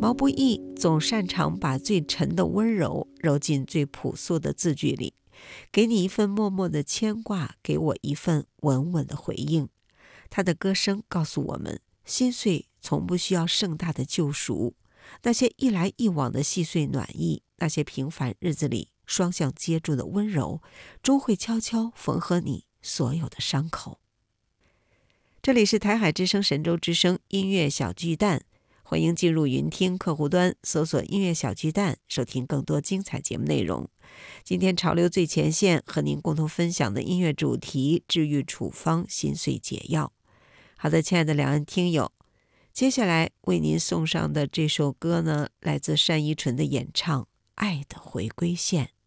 毛不易总擅长把最沉的温柔揉进最朴素的字句里，给你一份默默的牵挂，给我一份稳稳的回应。他的歌声告诉我们，心碎从不需要盛大的救赎，那些一来一往的细碎暖意，那些平凡日子里双向接住的温柔，终会悄悄缝合你所有的伤口。这里是台海之声神州之声音乐小巨蛋，欢迎进入云听客户端，搜索音乐小巨蛋，收听更多精彩节目内容。今天潮流最前线和您共同分享的音乐主题，治愈处方，心碎解药。好的，亲爱的两岸听友，接下来为您送上的这首歌呢，来自单依纯的演唱《爱的回归线》。